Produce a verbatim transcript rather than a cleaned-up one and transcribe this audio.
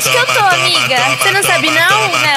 acho que eu tô, amiga. Você não sabe não,